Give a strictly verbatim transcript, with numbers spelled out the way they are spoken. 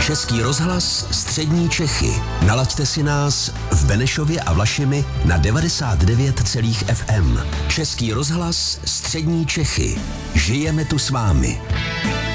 Český rozhlas Střední Čechy. Nalaďte si nás v Benešově a Vlašimi na devadesát devět celá ef em. Český rozhlas Střední Čechy. Žijeme tu s vámi.